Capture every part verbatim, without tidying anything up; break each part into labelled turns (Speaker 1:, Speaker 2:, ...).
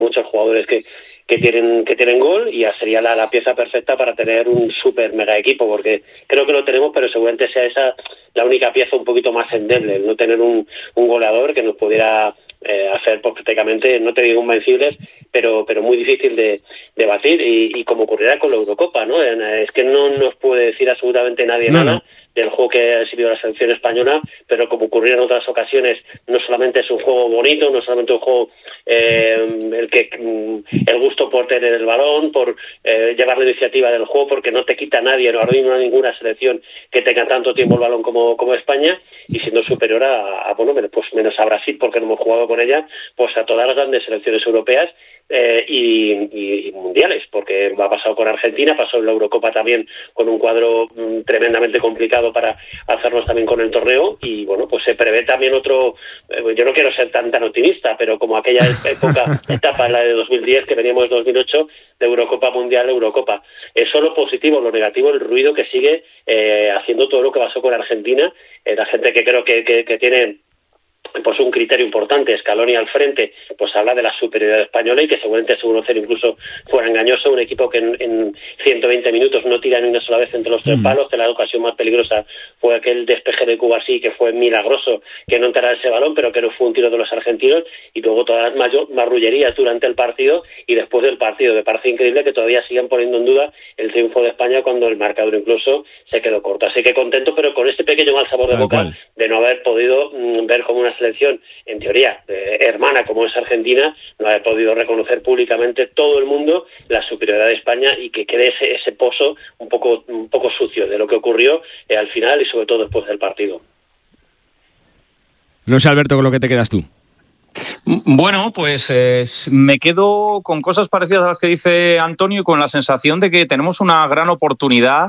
Speaker 1: muchos jugadores que, que tienen que tienen gol, y ya sería la, la pieza perfecta para tener un super mega equipo, porque creo que lo tenemos, pero seguramente sea esa la única pieza un poquito más endeble, no tener un, un goleador que nos pudiera eh, hacer pues, prácticamente, no te digo invencibles, pero pero muy difícil de, de batir, y, y como ocurrirá con la Eurocopa, ¿no? Es que no nos puede decir absolutamente nadie no, nada no. del juego que ha exhibido la selección española, pero como ocurrió en otras ocasiones, no solamente es un juego bonito, no solamente un juego eh, el que el gusto por tener el balón, por eh, llevar la iniciativa del juego, porque no te quita nadie, no ha habido ninguna selección que tenga tanto tiempo el balón como, como España, y siendo superior a, a bueno, pues menos a Brasil, porque no hemos jugado con ella, pues a todas las grandes selecciones europeas eh, y, y, y mundiales, porque ha pasado con Argentina, pasó en la Eurocopa también con un cuadro mm, tremendamente complicado para hacernos también con el torneo, y bueno, pues se prevé también otro, eh, yo no quiero ser tan tan optimista, pero como aquella época, etapa, la de dos mil diez, que veníamos de dos mil ocho, de Eurocopa Mundial, Eurocopa. Es solo positivo, lo negativo, el ruido que sigue eh, haciendo todo lo que pasó con Argentina, eh, la gente que creo que, que, que tiene pues un criterio importante, Scaloni al frente, pues habla de la superioridad española, y que seguramente según conocer incluso fuera engañoso, un equipo que en, en ciento veinte minutos no tira ni una sola vez entre los tres palos, que la ocasión más peligrosa fue aquel despeje de Cubarsí, que fue milagroso que no entrara ese balón, pero que no fue un tiro de los argentinos, y luego todas las mayor, marrullerías durante el partido y después del partido. Me parece increíble que todavía sigan poniendo en duda el triunfo de España cuando el marcador incluso se quedó corto. Así que contento, pero con este pequeño mal sabor de Tal boca cual. de no haber podido mmm, ver como una selección, en teoría, eh, hermana como es Argentina, no haber podido reconocer públicamente todo el mundo la superioridad de España, y que quede ese, ese pozo un poco un poco sucio de lo que ocurrió eh, al final, y sobre todo después del partido.
Speaker 2: No sé, Alberto, con lo que te quedas tú.
Speaker 3: Bueno, pues eh, me quedo con cosas parecidas a las que dice Antonio, con la sensación de que tenemos una gran oportunidad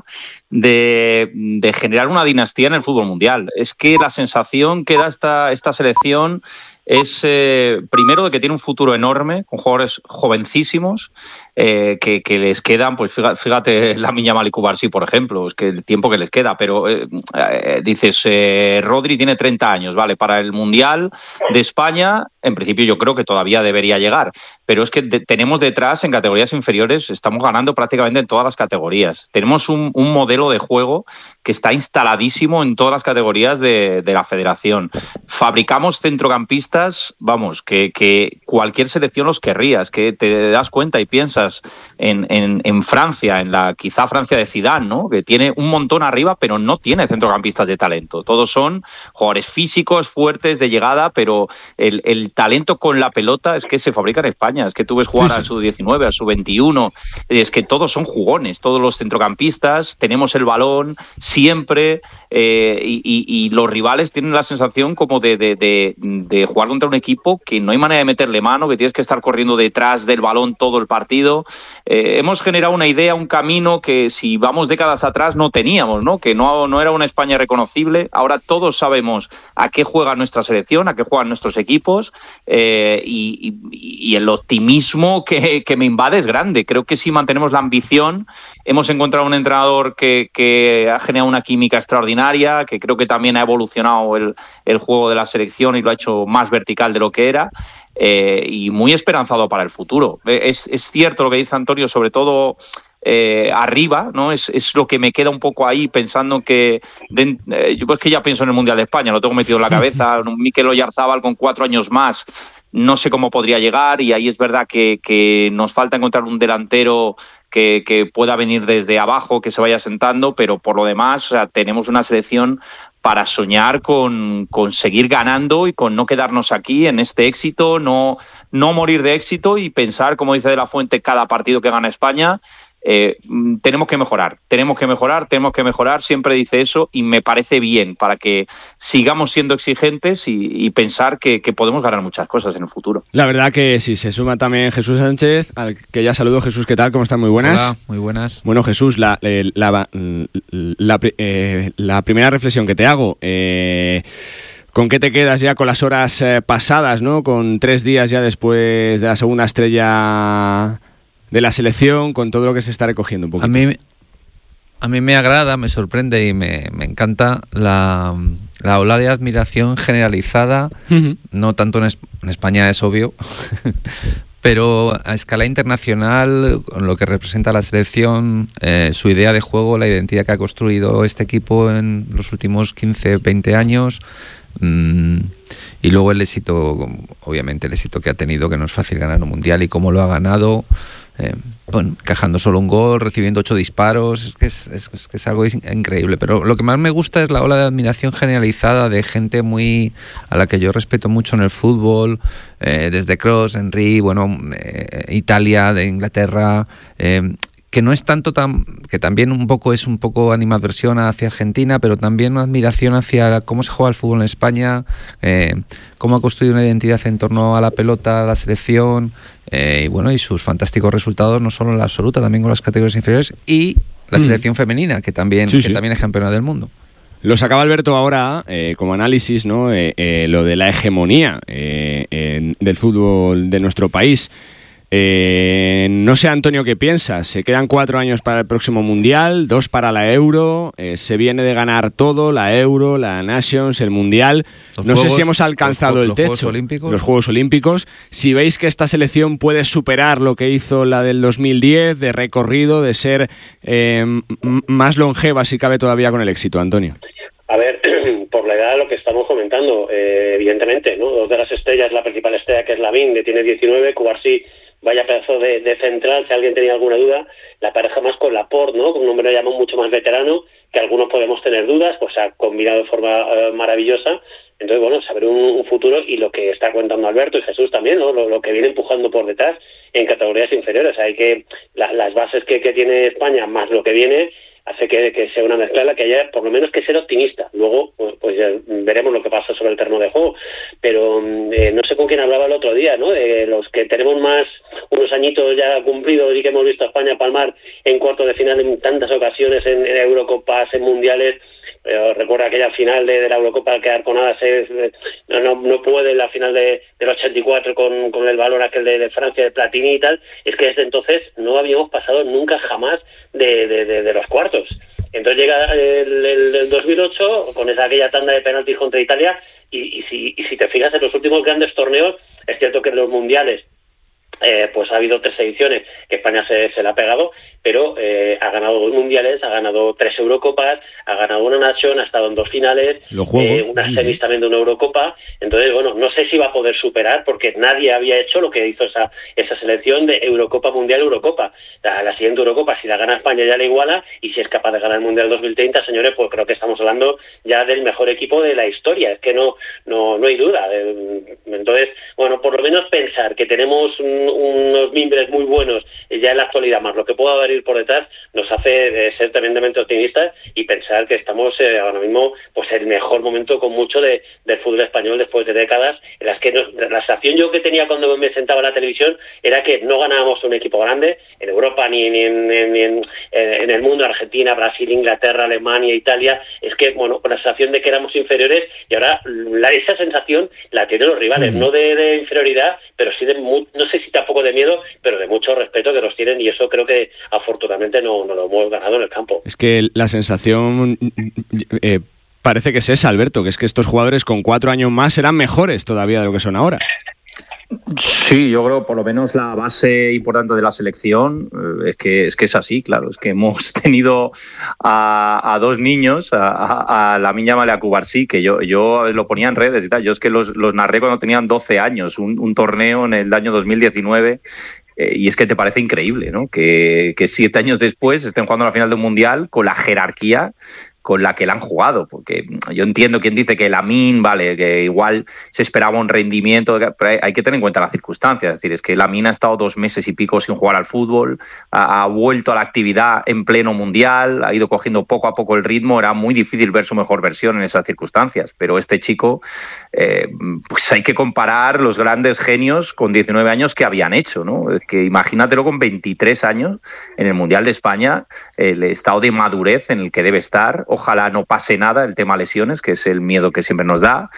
Speaker 3: de, de generar una dinastía en el fútbol mundial. Es que la sensación que da esta, esta selección es, eh, primero, de que tiene un futuro enorme, con jugadores jovencísimos, eh, que, que les quedan, pues fíjate, fíjate Lamine Yamal y Cubarsí, por ejemplo, es que el tiempo que les queda, pero eh, eh, dices, eh, Rodri tiene treinta años, vale, para el Mundial de España, en principio yo creo que todavía debería llegar, pero es que de, tenemos detrás, en categorías inferiores, estamos ganando prácticamente en todas las categorías. Tenemos un, un modelo de juego que está instaladísimo en todas las categorías de, de la federación. Fabricamos centrocampistas, vamos, que, que cualquier selección los querría. Es que te das cuenta y piensas en, en, en Francia, en la quizá Francia de Zidane, ¿no? Que tiene un montón arriba, pero no tiene centrocampistas de talento. Todos son jugadores físicos, fuertes, de llegada, pero el, el talento con la pelota es que se fabrica en España. Es que tú ves jugar sí, sí. al sub diecinueve, al sub veintiuno, es que todos son jugones, todos los centrocampistas, tenemos el balón siempre, eh, y, y, y los rivales tienen la sensación como de, de, de, de jugar contra un equipo que no hay manera de meterle mano, que tienes que estar corriendo detrás del balón todo el partido. Eh, hemos generado una idea, un camino que si vamos décadas atrás no teníamos, ¿no? Que no, no era una España reconocible. Ahora todos sabemos a qué juega nuestra selección, a qué juegan nuestros equipos, eh, y, y, y el optimismo que, que me invade es grande. Creo que si mantenemos la ambición, hemos encontrado un entrenador que, que ha generado una química extraordinaria, que creo que también ha evolucionado el, el juego de la selección y lo ha hecho más vertical de lo que era, eh, y muy esperanzado para el futuro. Es, es cierto lo que dice Antonio, sobre todo eh, arriba, ¿no? Es, es lo que me queda un poco ahí, pensando que de, eh, yo pues que ya pienso en el Mundial de España, lo tengo metido en la cabeza. Mikel Oyarzabal con cuatro años más, no sé cómo podría llegar, y ahí es verdad que, que nos falta encontrar un delantero que, que pueda venir desde abajo, que se vaya sentando, pero por lo demás, o sea, tenemos una selección para soñar con, con seguir ganando y con no quedarnos aquí en este éxito, no, no morir de éxito y pensar, como dice De la Fuente, cada partido que gana España, eh, tenemos que mejorar, tenemos que mejorar, tenemos que mejorar, siempre dice eso, y me parece bien para que sigamos siendo exigentes y, y pensar que, que podemos ganar muchas cosas en el futuro.
Speaker 2: La verdad que sí, se suma también Jesús Sánchez, al que ya saludo. Jesús, ¿qué tal? ¿Cómo están? Muy buenas.
Speaker 4: Hola, muy buenas.
Speaker 2: Bueno, Jesús, la, la, la, la, eh, la primera reflexión que te hago, eh, ¿con qué te quedas ya con las horas eh, pasadas, ¿no? Con tres días ya después de la segunda estrella de la selección, con todo lo que se está recogiendo un poquito?
Speaker 4: A mí, a mí me agrada, me sorprende y me, me encanta la, la ola de admiración generalizada, uh-huh. no tanto en, es, en España, es obvio, pero a escala internacional, con lo que representa la selección, eh, su idea de juego, la identidad que ha construido este equipo en los últimos quince, veinte años, mmm, y luego el éxito, obviamente el éxito que ha tenido, que no es fácil ganar un mundial, y cómo lo ha ganado, eh, bueno, encajando solo un gol, recibiendo ocho disparos, es que es, es, es que es algo increíble. Pero lo que más me gusta es la ola de admiración generalizada de gente muy a la que yo respeto mucho en el fútbol, eh, desde Kroos, Henry, bueno, eh, Italia, de Inglaterra, eh, que no es tanto tan, que también un poco es un poco animadversión hacia Argentina, pero también una admiración hacia cómo se juega el fútbol en España, eh, cómo ha construido una identidad en torno a la pelota, a la selección, eh, y bueno, y sus fantásticos resultados, no solo en la absoluta, también con las categorías inferiores, y la selección mm. femenina, que también, sí, que sí. también es campeona del mundo.
Speaker 2: Lo sacaba Alberto ahora eh, como análisis, ¿no? Eh, eh, lo de la hegemonía eh, eh, del fútbol de nuestro país. Eh, no sé, Antonio, ¿qué piensas? Se quedan cuatro años para el próximo Mundial, dos para la Euro, eh, se viene de ganar todo, la Euro, la Nations, el Mundial. Los no juegos, sé si hemos alcanzado los, el
Speaker 4: los
Speaker 2: techo.
Speaker 4: Juegos Olímpicos.
Speaker 2: Los Juegos Olímpicos. Si veis que esta selección puede superar lo que hizo la del dos mil diez, de recorrido, de ser eh, m- más longeva, si cabe todavía, con el éxito, Antonio.
Speaker 1: A ver, por la edad, lo que estamos comentando, eh, evidentemente, ¿no? Dos de las estrellas, la principal estrella, que es Lamine, que tiene diecinueve, Cubarsí, vaya pedazo de, de central, si alguien tenía alguna duda, la pareja más con Laporte, ¿no? Con un hombre, llamamos, mucho más veterano, que algunos podemos tener dudas, pues ha combinado de forma uh, maravillosa. Entonces, bueno, saber un, un futuro, y lo que está contando Alberto y Jesús también, ¿no? Lo, lo que viene empujando por detrás en categorías inferiores. Hay que, la, las bases que, que tiene España, más lo que viene, hace que, que sea una mezcla en la que haya por lo menos que ser optimista. Luego, pues, pues ya veremos lo que pasa sobre el terreno de juego. Pero eh, no sé con quién hablaba el otro día, ¿no? De los que tenemos más, unos añitos ya cumplidos, y que hemos visto a España palmar en cuartos de final en tantas ocasiones, en, en Eurocopas, en Mundiales. Eh, recuerda aquella final de, de la Eurocopa, al quedar con Adas, eh, no, no, no puede la final de, del ochenta y cuatro con, con el balón aquel de, de Francia, de Platini y tal. Es que desde entonces no habíamos pasado nunca jamás de, de, de, de los cuartos. Entonces llega el, el, el dos mil ocho con esa aquella tanda de penaltis contra Italia, y, y, si, y si te fijas en los últimos grandes torneos, es cierto que en los mundiales Eh, pues ha habido tres ediciones que España se, se la ha pegado, pero eh, ha ganado dos mundiales, ha ganado tres Eurocopas, ha ganado una Nation, ha estado en dos finales, eh, unas semis también de una Eurocopa. Entonces, bueno, no sé si va a poder superar, porque nadie había hecho lo que hizo esa esa selección de Eurocopa, Mundial, Eurocopa. La, la siguiente Eurocopa, si la gana España, ya la iguala, y si es capaz de ganar el Mundial dos mil treinta, señores, pues creo que estamos hablando ya del mejor equipo de la historia. Es que no no no hay duda. Entonces, bueno, por lo menos pensar que tenemos un, unos mimbres muy buenos ya en la actualidad, más lo que pueda venir por detrás, nos hace eh, ser tremendamente optimistas, y pensar que estamos eh, ahora mismo pues en el mejor momento con mucho de, del fútbol español, después de décadas en las que no, la sensación yo que tenía cuando me sentaba en la televisión era que no ganábamos un equipo grande en Europa, ni, ni, en, ni en, en el mundo, Argentina, Brasil, Inglaterra, Alemania, Italia. Es que, bueno, con la sensación de que éramos inferiores, y ahora la, esa sensación la tienen los rivales, mm. no de, de inferioridad, pero sí de, mu- no sé si tampoco de miedo, pero de mucho respeto que los tienen, y eso creo que afortunadamente no, no lo hemos ganado en el campo.
Speaker 2: Es que la sensación eh, parece que es esa, Alberto, que es que estos jugadores con cuatro años más serán mejores todavía de lo que son ahora.
Speaker 3: Sí, yo creo por lo menos la base importante de la selección eh, es que es que es así, claro, es que hemos tenido a, a dos niños, a, a, a Lamine Yamal y a Cubarsí, que yo, yo lo ponía en redes y tal, yo es que los, los narré cuando tenían doce años, un, un torneo en el año dos mil diecinueve, eh, y es que te parece increíble, ¿no? Que, que siete años después estén jugando la final de un mundial con la jerarquía con la que la han jugado, porque yo entiendo quien dice que Lamine, vale, que igual se esperaba un rendimiento, pero hay que tener en cuenta las circunstancias. Es decir, es que Lamine ha estado dos meses y pico sin jugar al fútbol, ha, ha vuelto a la actividad en pleno mundial, ha ido cogiendo poco a poco el ritmo, era muy difícil ver su mejor versión en esas circunstancias, pero este chico, eh, pues hay que comparar los grandes genios con diecinueve años que habían hecho, ¿no? Es que imagínatelo con veintitrés años en el Mundial de España, el estado de madurez en el que debe estar. Ojalá no pase nada, el tema lesiones, que es el miedo que siempre nos da,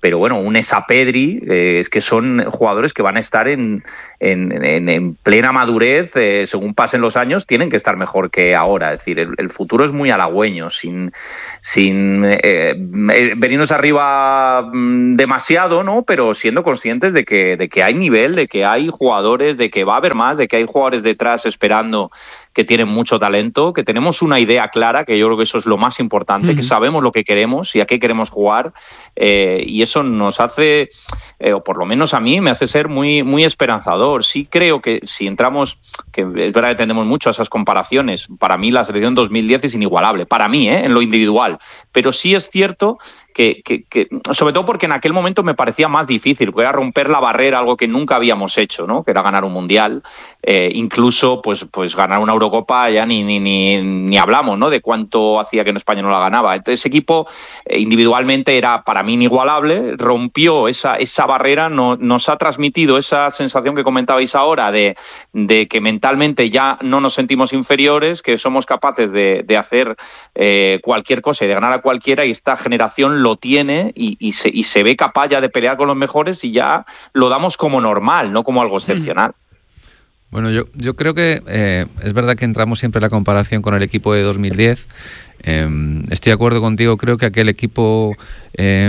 Speaker 3: pero bueno, un Esa Pedri, eh, es que son jugadores que van a estar en, en, en, en plena madurez, eh, según pasen los años, tienen que estar mejor que ahora. Es decir, el, el futuro es muy halagüeño, sin, sin eh, venirnos arriba demasiado, ¿no? Pero siendo conscientes de que, de que hay nivel, de que hay jugadores, de que va a haber más, de que hay jugadores detrás esperando, que tienen mucho talento, que tenemos una idea clara, que yo creo que eso es lo más importante, uh-huh. que sabemos lo que queremos y a qué queremos jugar, eh, y eso nos hace, eh, o por lo menos a mí, me hace ser muy, muy esperanzador. Sí creo que si entramos, que es verdad que tendemos mucho a esas comparaciones, para mí la selección dos mil diez es inigualable, para mí, ¿eh? En lo individual, pero sí es cierto Que, que, que, sobre todo porque en aquel momento me parecía más difícil, porque era romper la barrera, algo que nunca habíamos hecho, ¿no? Que era ganar un mundial, eh, incluso pues, pues ganar una Eurocopa, ya ni, ni, ni, ni hablamos, ¿no? De cuánto hacía que en España no la ganaba. Entonces ese equipo eh, individualmente era para mí inigualable, rompió esa, esa barrera, no, nos ha transmitido esa sensación que comentabais ahora de, de que mentalmente ya no nos sentimos inferiores, que somos capaces de, de hacer eh, cualquier cosa y de ganar a cualquiera, y esta generación lo tiene y, y, se, y se ve capaz ya de pelear con los mejores, y ya lo damos como normal, no como algo excepcional.
Speaker 4: Bueno, yo, yo creo que eh, es verdad que entramos siempre en la comparación con el equipo de dos mil diez. Eh, estoy de acuerdo contigo, creo que aquel equipo eh,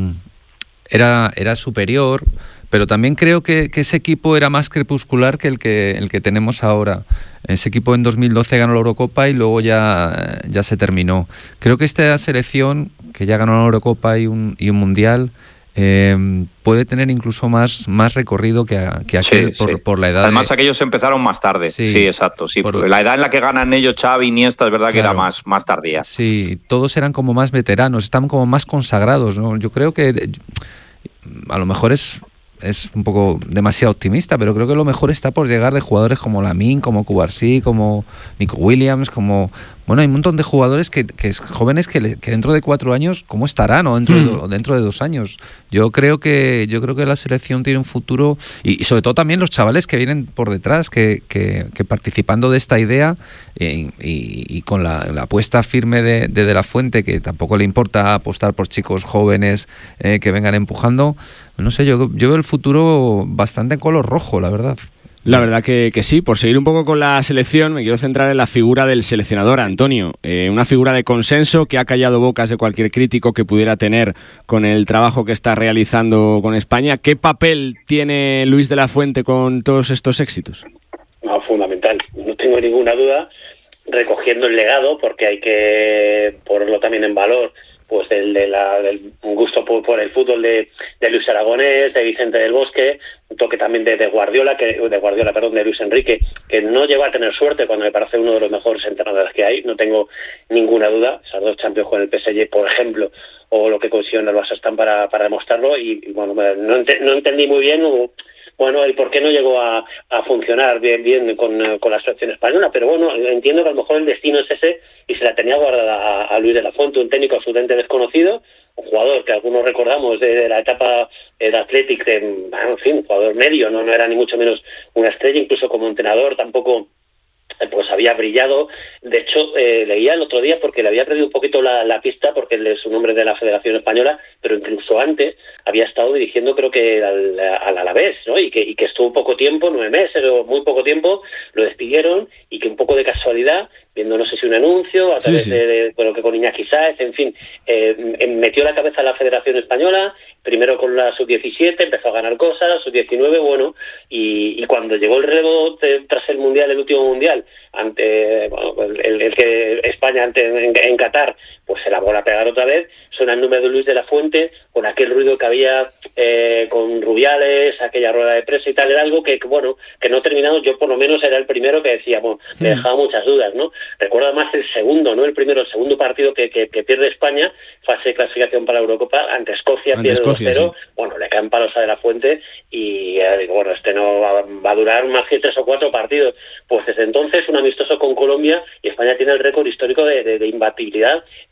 Speaker 4: era, era superior, pero también creo que, que ese equipo era más crepuscular que el que el que tenemos ahora. Ese equipo en dos mil doce ganó la Eurocopa y luego ya, ya se terminó. Creo que esta selección, que ya ganó la Eurocopa y un, y un Mundial, eh, puede tener incluso más, más recorrido que, a, que aquel
Speaker 3: sí,
Speaker 4: por,
Speaker 3: sí.
Speaker 4: por la edad.
Speaker 3: Además,
Speaker 4: de...
Speaker 3: aquellos empezaron más tarde. Sí, sí exacto. Sí.
Speaker 4: Por...
Speaker 3: La edad en la que ganan ellos, Xavi, Iniesta, es verdad que claro. era más, más tardía.
Speaker 4: Sí, todos eran como más veteranos, estaban como más consagrados, ¿no? Yo creo que a lo mejor es... es un poco demasiado optimista, pero creo que lo mejor está por llegar de jugadores como Lamine, como Cubarsí, como Nico Williams, como... Bueno, hay un montón de jugadores que, que jóvenes que, le, que dentro de cuatro años, ¿cómo estarán? O dentro, mm. de, dentro de dos años. Yo creo que yo creo que la selección tiene un futuro, y, y sobre todo también los chavales que vienen por detrás, que, que, que participando de esta idea y, y, y con la, la apuesta firme de, de De La Fuente, que tampoco le importa apostar por chicos jóvenes eh, que vengan empujando, no sé, yo, yo veo el futuro bastante en color rojo, la verdad.
Speaker 2: La verdad que, que sí. Por seguir un poco con la selección, me quiero centrar en la figura del seleccionador, Antonio. Eh, una figura de consenso que ha callado bocas de cualquier crítico que pudiera tener con el trabajo que está realizando con España. ¿Qué papel tiene Luis de la Fuente con todos estos éxitos?
Speaker 1: No, fundamental. No tengo ninguna duda. Recogiendo el legado, porque hay que ponerlo también en valor, pues del, de la, del gusto por, por el fútbol de, de Luis Aragonés, de Vicente del Bosque, un toque también de, de Guardiola, que de Guardiola, perdón, de Luis Enrique, que no llegó a tener suerte cuando me parece uno de los mejores entrenadores que hay, no tengo ninguna duda. Esas dos Champions con el P S G, por ejemplo, o lo que consiguió en el Barça están para, para demostrarlo, y, y bueno, no, ent- no entendí muy bien o, bueno, el por qué no llegó a, a funcionar bien bien con, con la selección española, pero bueno, entiendo que a lo mejor el destino es ese y se la tenía guardada a, a Luis de la Fuente, un técnico absolutamente desconocido, un jugador que algunos recordamos de, de la etapa del Athletic, de, bueno, en fin, un jugador medio, no, no era ni mucho menos una estrella, incluso como entrenador tampoco pues había brillado. De hecho, eh, leía el otro día, porque le había perdido un poquito la, la pista, porque él es un hombre de la Federación Española, pero incluso antes había estado dirigiendo, creo que al, al Alavés, ¿no? Y que, y que estuvo poco tiempo, nueve meses o muy poco tiempo, lo despidieron, y que un poco de casualidad, viendo no sé si un anuncio, a través sí, sí. de, de bueno, que con Iñaki Sáez, en fin, eh, metió la cabeza a la Federación Española, primero con la sub diecisiete, empezó a ganar cosas, sub diecinueve, bueno, y, y cuando llegó el relevo de, tras el Mundial, el último Mundial, ante bueno, el, el que España ante, en, en Qatar, pues se la vuelve a pegar otra vez, suena el nombre de Luis de la Fuente, con aquel ruido que había eh, con Rubiales, aquella rueda de prensa y tal, era algo que, que, bueno, que no terminado, yo por lo menos era el primero que decía, bueno, me dejaba muchas dudas, ¿no? Recuerdo más el segundo, ¿no? El primero, el segundo partido que, que, que pierde España, fase de clasificación para la Eurocopa, ante Escocia, ante pierde dos cero, sí. Bueno, le caen palos a De la Fuente y eh, digo, bueno, este no va, va a durar más que tres o cuatro partidos. Pues desde entonces, un amistoso con Colombia, y España tiene el récord histórico de, de, de imbatibilidad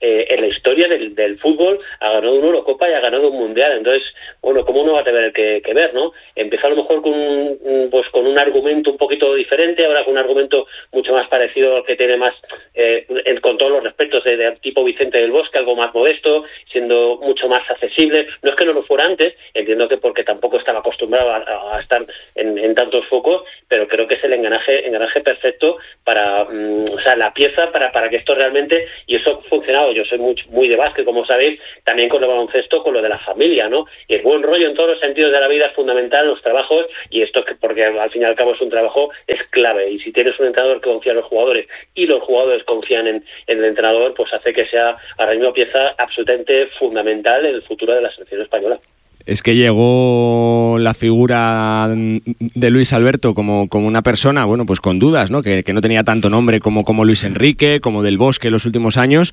Speaker 1: eh, en la historia del, del fútbol ha ganado una Eurocopa y ha ganado un Mundial. Entonces, bueno, ¿cómo no va a tener que, que ver, no? Empezó a lo mejor con un, pues con un argumento un poquito diferente, ahora con un argumento mucho más parecido al que tiene más, eh, en, con todos los respetos, de, de tipo Vicente del Bosque, algo más modesto, siendo mucho más accesible. No es que no lo fuera antes, entiendo que porque tampoco estaba acostumbrado a, a estar en, en tantos focos, pero creo que es el engranaje, engranaje perfecto para, um, o sea, la pieza para, para que esto realmente, y eso ha funcionado. Yo soy muy, muy de básquet, como sabéis, también con el baloncesto, con lo de la familia, ¿no? Y el buen rollo en todos los sentidos de la vida es fundamental en los trabajos, y esto que porque al fin y al cabo es un trabajo, es clave. Y si tienes un entrenador que confía en los jugadores y los jugadores confían en, en el entrenador, pues hace que sea ahora mismo pieza absolutamente fundamental en el futuro de la selección española.
Speaker 2: Es que llegó la figura de Luis Alberto como, como una persona, bueno, pues con dudas, ¿no? Que, que no tenía tanto nombre como, como Luis Enrique, como Del Bosque en los últimos años.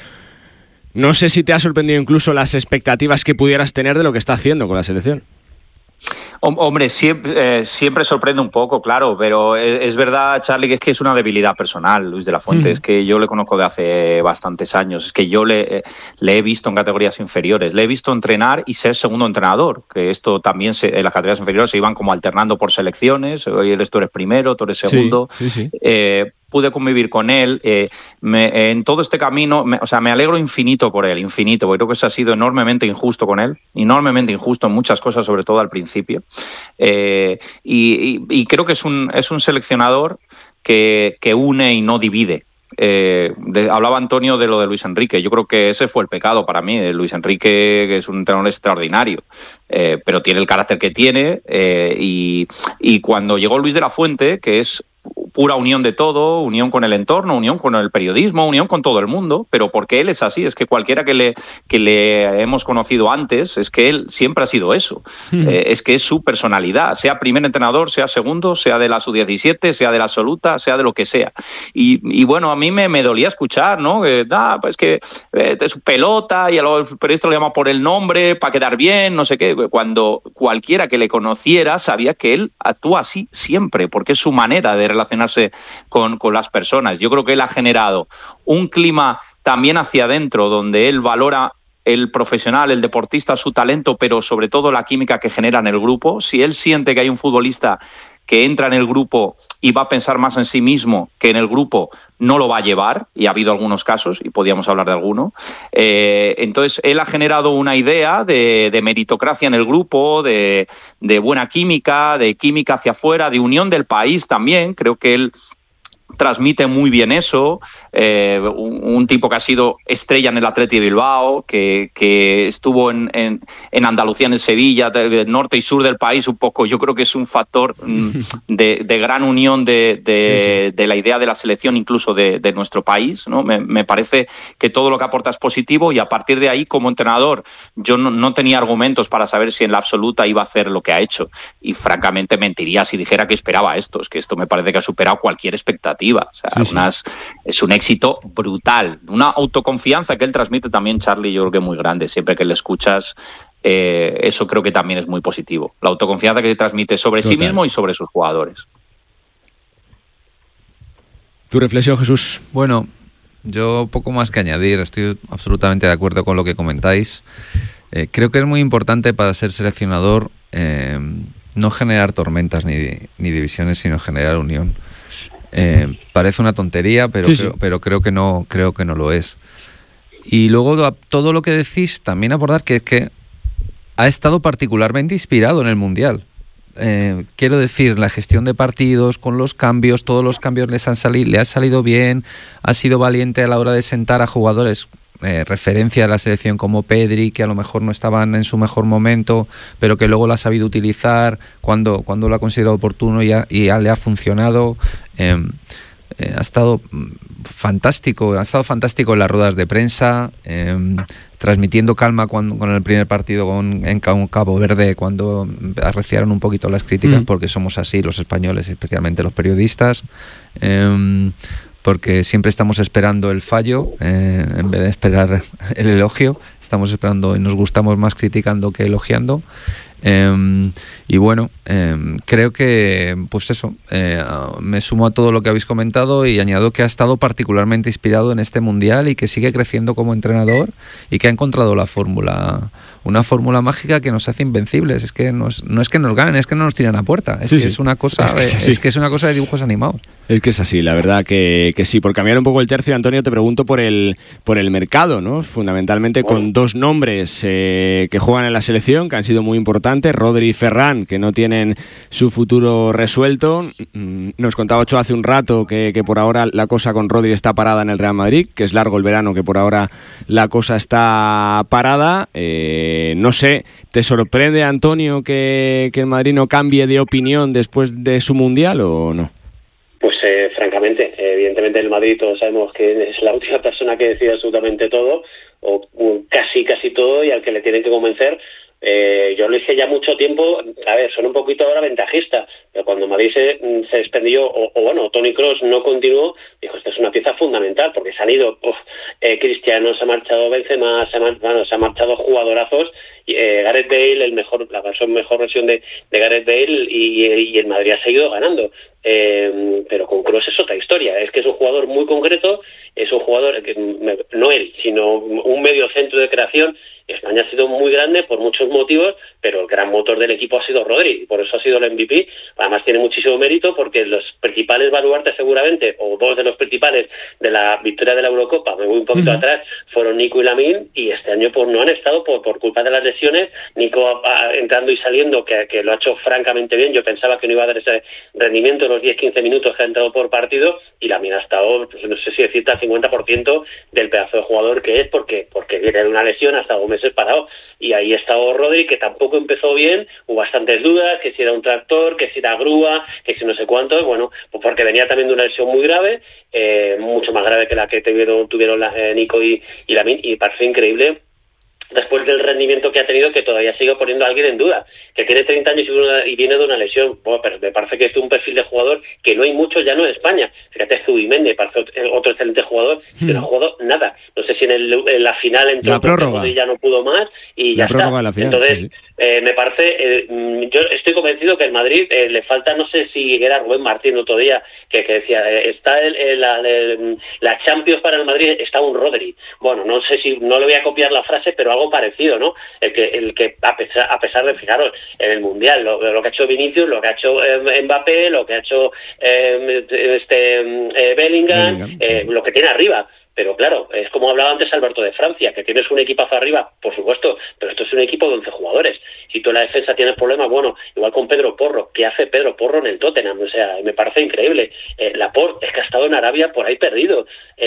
Speaker 2: No sé si te ha sorprendido incluso las expectativas que pudieras tener de lo que está haciendo con la selección.
Speaker 3: Hombre, siempre, eh, siempre sorprende un poco, claro, pero es, es verdad, Charlie, que es que es una debilidad personal, Luis de la Fuente. Mm. Es que yo le conozco de hace bastantes años, es que yo le, le he visto en categorías inferiores, le he visto entrenar y ser segundo entrenador, que esto también se, en las categorías inferiores se iban como alternando por selecciones, hoy eres, tú eres primero, tú eres segundo. Sí, sí, sí. Eh, pude convivir con él, eh, me, en todo este camino, me, o sea, me alegro infinito por él, infinito, porque creo que se ha sido enormemente injusto con él, enormemente injusto en muchas cosas, sobre todo al principio, eh, y, y, y creo que es un, es un seleccionador que, que une y no divide. Eh, de, hablaba Antonio de lo de Luis Enrique. Yo creo que ese fue el pecado para mí. Luis Enrique, que es un entrenador extraordinario, eh, pero tiene el carácter que tiene, eh, y, y cuando llegó Luis de la Fuente, que es pura unión de todo, unión con el entorno, unión con el periodismo, unión con todo el mundo, pero porque él es así, es que cualquiera que le, que le hemos conocido antes, es que él siempre ha sido eso, mm. eh, es que es su personalidad, sea primer entrenador, sea segundo, sea de la sub diecisiete, sea de la absoluta, sea de lo que sea. Y, y bueno, a mí me, me dolía escuchar, ¿no? Que, ah, pues que eh, es pelota y a los periodistas lo llaman por el nombre para quedar bien, no sé qué, cuando cualquiera que le conociera sabía que él actúa así siempre, porque es su manera de relacionarse con, con las personas. Yo creo que él ha generado un clima también hacia adentro donde él valora el profesional, el deportista, su talento, pero sobre todo la química que genera en el grupo. Si él siente que hay un futbolista que entra en el grupo y va a pensar más en sí mismo que en el grupo, no lo va a llevar, y ha habido algunos casos, y podíamos hablar de alguno. Eh, entonces, él ha generado una idea de, de meritocracia en el grupo, de, de buena química, de química hacia afuera, de unión del país también. Creo que él transmite muy bien eso, eh, un, un tipo que ha sido estrella en el Athletic de Bilbao, que, que estuvo en, en, en Andalucía, en Sevilla, del norte y sur del país un poco. Yo creo que es un factor mm, de, de gran unión de, de, sí, sí. de la idea de la selección, incluso de, de nuestro país, ¿no? Me, me parece que todo lo que aporta es positivo, y a partir de ahí, como entrenador, yo no, no tenía argumentos para saber si en la absoluta iba a hacer lo que ha hecho, y francamente mentiría si dijera que esperaba esto. Es que esto me parece que ha superado cualquier expectativa. O sea, sí, sí. Unas, es un éxito brutal, una autoconfianza que él transmite también, Charlie, yo creo que muy grande. Siempre que le escuchas, eh, eso creo que también es muy positivo. La autoconfianza que transmite sobre Total. sí mismo y sobre sus jugadores.
Speaker 2: ¿Tu reflexión, Jesús?
Speaker 4: Bueno, yo poco más que añadir. Estoy absolutamente de acuerdo con lo que comentáis. Eh, creo que es muy importante para ser seleccionador eh, no generar tormentas ni, ni divisiones, sino generar unión. Eh, parece una tontería, pero, sí, creo, sí. pero creo que no creo que no lo es. Y luego todo lo que decís, también abordar que es que ha estado particularmente inspirado en el Mundial. Eh, quiero decir, la gestión de partidos, con los cambios, todos los cambios les han salido, le ha salido bien, ha sido valiente a la hora de sentar a jugadores Eh, referencia a la selección como Pedri, que a lo mejor no estaban en su mejor momento, pero que luego lo ha sabido utilizar cuando, cuando lo ha considerado oportuno y, ha, y ya le ha funcionado. Eh, eh, ha estado fantástico, ha estado fantástico en las ruedas de prensa, eh, transmitiendo calma cuando, con el primer partido con, en Cabo Verde, cuando arreciaron un poquito las críticas, mm. porque somos así los españoles, especialmente los periodistas. Eh, porque siempre estamos esperando el fallo eh, en vez de esperar el elogio. Estamos esperando y nos gustamos más criticando que elogiando. Eh, y bueno, eh, creo que, pues eso, eh, me sumo a todo lo que habéis comentado y añado que ha estado particularmente inspirado en este Mundial y que sigue creciendo como entrenador y que ha encontrado la fórmula, una fórmula mágica que nos hace invencibles. Es que no es, no es que nos ganen, es que no nos tiran a puerta. Es,
Speaker 2: sí,
Speaker 4: que,
Speaker 2: sí.
Speaker 4: es, una cosa,
Speaker 2: es, que es,
Speaker 4: es que es una cosa de dibujos animados.
Speaker 2: Es que es así, la verdad que, que sí. Por cambiar un poco el tercio, Antonio, te pregunto por el, por el mercado, ¿no? Fundamentalmente bueno. con dos nombres eh, que juegan en la selección, que han sido muy importantes, Rodri y Ferran, que no tienen su futuro resuelto. Nos contaba Ochoa hace un rato que, que por ahora la cosa con Rodri está parada en el Real Madrid, que es largo el verano, que por ahora la cosa está parada. Eh, no sé, ¿te sorprende, Antonio, que, que el Madrid no cambie de opinión después de su Mundial o no?
Speaker 1: Pues eh, francamente, evidentemente el Madrid todos sabemos que es la última persona que decide absolutamente todo, o casi casi todo, y al que le tienen que convencer. Eh, yo lo hice ya mucho tiempo, a ver, son un poquito ahora ventajista, pero cuando Madrid se, se desprendió, o, o bueno, Toni Kroos no continuó, dijo, esta es una pieza fundamental, porque se han ido, uf, eh, Cristiano, se ha marchado Benzema, se ha, bueno, se ha marchado jugadorazos, y, eh, Gareth Bale, el mejor, la versión, mejor versión de, de Gareth Bale, y, y el Madrid ha seguido ganando. Eh, pero con Kroos es otra historia, es que es un jugador muy concreto, es un jugador, que no él, sino un medio centro de creación. España ha sido muy grande por muchos motivos, pero el gran motor del equipo ha sido Rodri, y por eso ha sido el M V P. Además tiene muchísimo mérito porque los principales baluartes seguramente, o dos de los principales de la victoria de la Eurocopa, me voy un poquito uh-huh. atrás, fueron Nico y Lamine, y este año pues no han estado por, por culpa de las lesiones. Nico a, a, entrando y saliendo, que, que lo ha hecho francamente bien. Yo pensaba que no iba a dar ese rendimiento en los diez a quince minutos que ha entrado por partido, y Lamine ha estado, pues, no sé si decirte, al cincuenta por ciento del pedazo de jugador que es, porque, porque viene de una lesión, ha estado meses parado, y ahí ha estado Rodri, que tampoco empezó bien, hubo bastantes dudas, que si era un tractor, que si era grúa, que si no sé cuánto, bueno, pues porque venía también de una lesión muy grave, eh, mucho más grave que la que tuvieron, tuvieron la, eh, Nico y, y Lamine, y parece increíble después del rendimiento que ha tenido, que todavía sigue poniendo a alguien en duda, que tiene treinta años y, una, y viene de una lesión. Bueno, pero me parece que es un perfil de jugador que no hay muchos ya no en España. Fíjate, Zubimendi, parece otro excelente jugador, hmm. que no ha jugado nada. No sé si en, el, en la final entró, y ya no pudo más, y
Speaker 2: la
Speaker 1: ya está.
Speaker 2: La final,
Speaker 1: Entonces,
Speaker 2: sí, sí.
Speaker 1: Eh, me parece, eh, yo estoy convencido que el Madrid eh, le falta, no sé si era Rubén Martín otro día, que, que decía, eh, está el, el, la, el, la Champions para el Madrid, está un Rodri. Bueno, no sé si, no le voy a copiar la frase, pero algo parecido, ¿no? El que, el que a pesar, a pesar de, fijaros, en el Mundial, lo, lo que ha hecho Vinicius, lo que ha hecho eh, Mbappé, lo que ha hecho eh, este eh, Bellingham, Bellingham eh, sí. lo que tiene arriba. Pero claro, es como hablaba antes Alberto de Francia, que tienes un equipazo arriba, por supuesto, pero esto es un equipo de once jugadores. Si tú en la defensa tienes problemas, bueno, igual con Pedro Porro. ¿Qué hace Pedro Porro en el Tottenham? O sea, me parece increíble. Eh, Laporte, es que ha estado en Arabia por ahí perdido.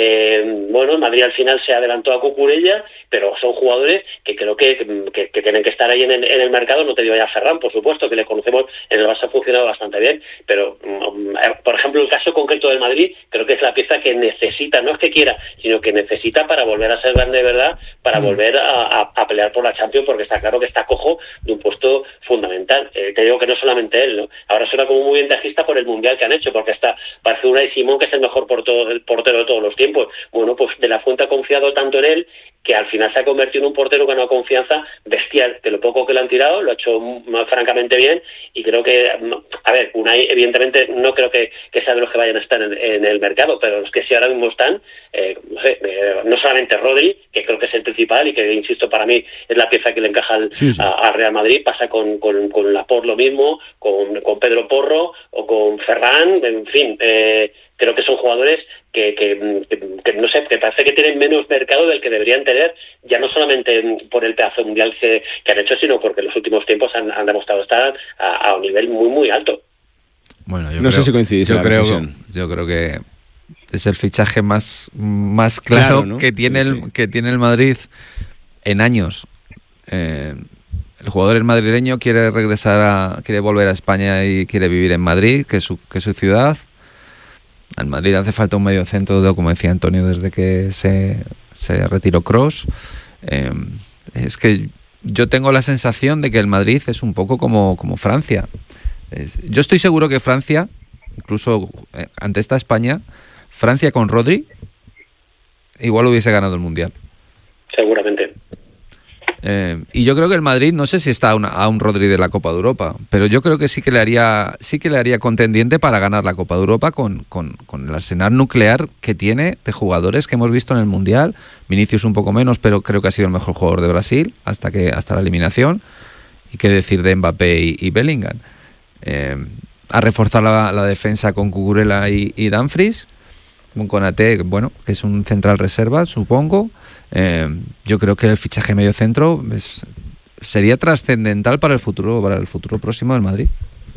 Speaker 1: Eh, bueno, Madrid al final se adelantó a Cucurella, pero son jugadores que creo que, que, que tienen que estar ahí en el, en el mercado. No te digo ya Ferran, por supuesto, que le conocemos, en el Barça ha funcionado bastante bien, pero, um, por ejemplo, el caso concreto del Madrid, creo que es la pieza que necesita, no es que quiera, sino que necesita para volver a ser grande de verdad, para mm. volver a, a, a pelear por la Champions, porque está claro que está cojo de un puesto fundamental. Eh, te digo que no solamente él, ¿no? Ahora suena como muy ventajista por el Mundial que han hecho, porque está parece Unai Simón, que es el mejor portero, el portero de todos los tiempos. Bueno, pues De La Fuente ha confiado tanto en él que al final se ha convertido en un portero con una confianza bestial. De lo poco que lo han tirado, lo ha hecho más, francamente bien, y creo que, a ver, Unai evidentemente no creo que, que sea de los que vayan a estar en, en el mercado, pero los que sí ahora mismo están, eh, no sé, eh, no solamente Rodri, que creo que es el principal y que, insisto, para mí es la pieza que le encaja al sí, sí. A, a Real Madrid. Pasa con, con, con Laporte lo mismo, con, con Pedro Porro o con Ferran, en fin, eh, creo que son jugadores que, que, que, que, no sé, que parece que tienen menos mercado del que deberían tener, ya no solamente por el pedazo mundial que, que han hecho, sino porque en los últimos tiempos han, han demostrado estar a, a un nivel muy, muy alto.
Speaker 4: Bueno, yo
Speaker 2: no
Speaker 4: creo,
Speaker 2: sé si coincidís.
Speaker 4: Yo creo, yo creo que es el fichaje más, más claro, claro ¿no? que tiene sí, el sí. que tiene el Madrid en años. Eh, el jugador el madrileño quiere regresar a, quiere volver a España y quiere vivir en Madrid, que es su, que es su ciudad. Al Madrid hace falta un medio centro, como decía Antonio, desde que se, se retiró Kroos. Eh, es que yo tengo la sensación de que el Madrid es un poco como, como Francia. Es, yo estoy seguro que Francia, incluso eh, ante esta España, Francia con Rodri igual hubiese ganado el Mundial.
Speaker 1: Seguramente.
Speaker 4: Eh, y yo creo que el Madrid, no sé si está a, una, a un Rodri de la Copa de Europa, pero yo creo que sí que le haría sí que le haría contendiente para ganar la Copa de Europa con, con, con el arsenal nuclear que tiene de jugadores que hemos visto en el Mundial. Vinicius un poco menos, pero creo que ha sido el mejor jugador de Brasil hasta que hasta la eliminación. Y qué decir de Mbappé y, y Bellingham. Eh, a reforzar la, la defensa con Cucurella y, y Dumfries. Con Konaté, bueno, que es un central reserva, supongo. Eh, yo creo que el fichaje medio centro es, sería trascendental para el futuro, para el futuro próximo del Madrid.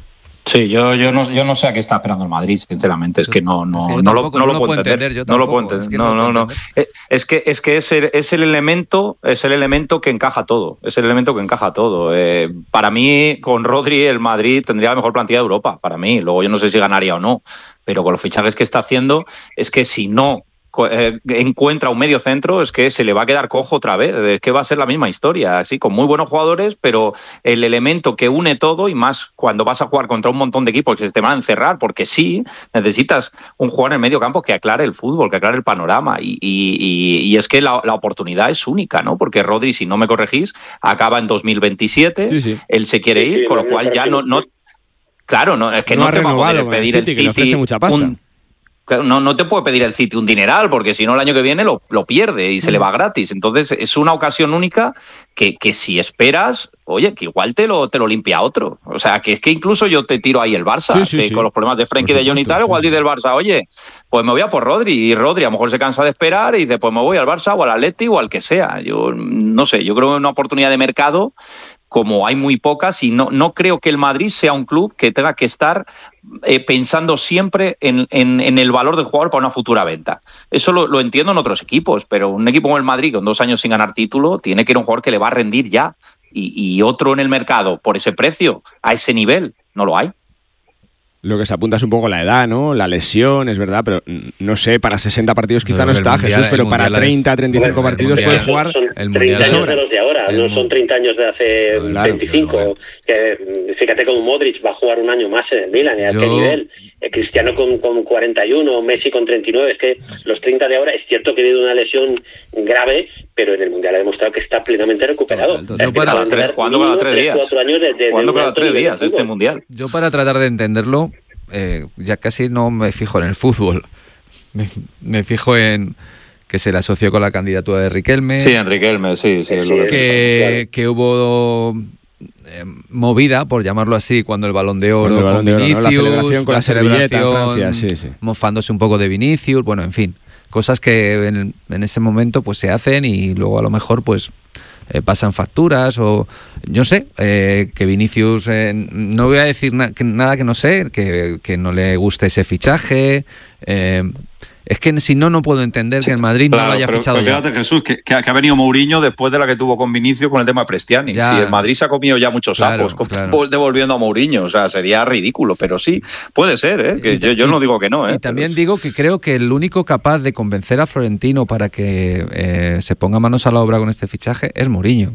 Speaker 3: Sí, yo, yo, no, yo no sé a qué está esperando el Madrid, sinceramente. Es que no, no, sí, no, tampoco, lo, no, no lo puedo entender. entender no lo puedo entender. Es que no, no, no. Entender. Es que, es, que es, el, es el elemento, es el elemento que encaja todo. Es el elemento que encaja todo. Eh, para mí, con Rodri, el Madrid tendría la mejor plantilla de Europa. Para mí. Luego yo no sé si ganaría o no. Pero con los fichajes que está haciendo, es que si no Eh, encuentra un medio centro, es que se le va a quedar cojo otra vez, es que va a ser la misma historia, así con muy buenos jugadores, pero el elemento que une todo, y más cuando vas a jugar contra un montón de equipos que se te van a encerrar, porque sí, necesitas un jugador en el medio campo que aclare el fútbol, que aclare el panorama, y, y, y es que la, la oportunidad es única, ¿no? Porque Rodri, si no me corregís, acaba en dos mil veintisiete, sí, sí. Él se quiere ir, sí, sí, con lo cual ya no, no claro, no, es que no, no te va a poder pedir el City, el City
Speaker 2: mucha pasta. Un,
Speaker 3: No, no te puede pedir el City un dineral, porque si no el año que viene lo, lo pierde y se le va gratis. Entonces es una ocasión única que, que si esperas, oye, que igual te lo, te lo limpia otro. O sea, que es que incluso yo te tiro ahí el Barça, sí, sí, que sí. Con los problemas de Frenkie de Jong y tal, igual sí, dice el Barça, oye, pues me voy a por Rodri, y Rodri a lo mejor se cansa de esperar y dice, pues me voy al Barça o al Atleti o al que sea. Yo no sé, yo creo que es una oportunidad de mercado como hay muy pocas, y no, no creo que el Madrid sea un club que tenga que estar eh, pensando siempre en, en, en el valor del jugador para una futura venta. Eso lo, lo entiendo en otros equipos, pero un equipo como el Madrid, con dos años sin ganar título, tiene que ir a un jugador que le va a rendir ya, y, y otro en el mercado por ese precio, a ese nivel, no lo hay.
Speaker 2: Lo que se apunta es un poco la edad, ¿no? La lesión, es verdad, pero no sé, para sesenta partidos quizá no, no está, mundial, Jesús, pero para treinta, treinta y cinco bueno, partidos puede jugar.
Speaker 1: Son el treinta años de los de ahora, el no son treinta años de hace claro, veinticinco. Que, fíjate cómo Modric va a jugar un año más en el Milan, ¿y a Yo... qué nivel? Eh, Cristiano con, con cuarenta y uno, Messi con treinta y nueve, es que los treinta de ahora, es cierto que ha habido una lesión grave, pero en el Mundial ha demostrado que está plenamente recuperado.
Speaker 3: Yo, yo para tres, jugando cada tres días. Jugando cada tres días este Mundial.
Speaker 4: Yo para tratar de entenderlo, Eh, ya casi no me fijo en el fútbol, me, me fijo en que se le asoció con la candidatura de Riquelme.
Speaker 3: Sí, en Riquelme, sí, sí.
Speaker 4: Lo que, que hubo eh, movida, por llamarlo así, cuando el Balón de Oro,
Speaker 2: el balón
Speaker 4: con
Speaker 2: de oro,
Speaker 4: Vinicius,
Speaker 2: ¿no? La celebración con la, la servilleta en Francia, sí, sí.
Speaker 4: Mofándose un poco de Vinicius, bueno, en fin, cosas que en, en ese momento pues se hacen y luego a lo mejor pues Eh, pasan facturas o yo sé, eh, que Vinicius eh, no voy a decir na- que, nada que no sé, que, que no le guste ese fichaje, eh, es que si no, no puedo entender sí, que el Madrid claro, no lo haya
Speaker 3: pero,
Speaker 4: fichado
Speaker 3: pero fíjate,
Speaker 4: ya.
Speaker 3: Jesús, que, que ha venido Mourinho después de la que tuvo con Vinicius con el tema de Prestiani. Ya. Si el Madrid se ha comido ya muchos claro, sapos claro. devolviendo a Mourinho, o sea, sería ridículo, pero sí, puede ser, ¿eh? Que y, yo, yo y, no digo que no. ¿eh?
Speaker 4: Y también pero... digo que creo que el único capaz de convencer a Florentino para que eh, se ponga manos a la obra con este fichaje es Mourinho.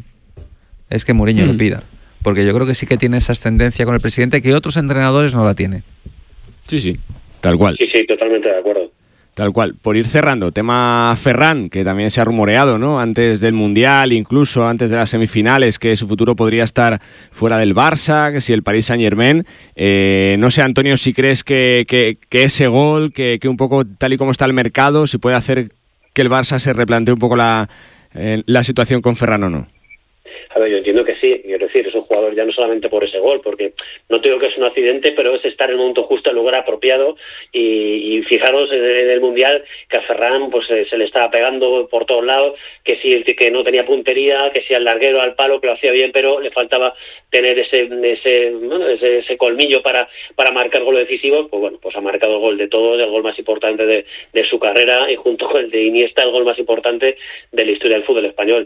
Speaker 4: Es que Mourinho hmm. lo pida. Porque yo creo que sí que tiene esa ascendencia con el presidente que otros entrenadores no la tienen.
Speaker 2: Sí, sí, tal cual.
Speaker 1: Sí, sí, totalmente de acuerdo.
Speaker 2: Tal cual. Por ir cerrando, tema Ferran, que también se ha rumoreado, ¿no? Antes del Mundial, incluso antes de las semifinales, que su futuro podría estar fuera del Barça, que si el Paris Saint-Germain. Eh, no sé, Antonio, si crees que, que, que ese gol, que, que un poco tal y como está el mercado, si puede hacer que el Barça se replantee un poco la, eh, la situación con Ferran o no.
Speaker 1: A ver, yo entiendo que sí, quiero decir, es un jugador ya no solamente por ese gol, porque no te digo que es un accidente, pero es estar en el momento justo, en el lugar apropiado, y, y fijaros en el Mundial que a Ferran pues se, se le estaba pegando por todos lados, que sí, que no tenía puntería, que sí al larguero, al palo, que lo hacía bien, pero le faltaba tener ese ese bueno, ese, ese colmillo para para marcar goles decisivos. Pues bueno, pues ha marcado el gol de todos, el gol más importante de, de su carrera, y junto con el de Iniesta, el gol más importante de la historia del fútbol español.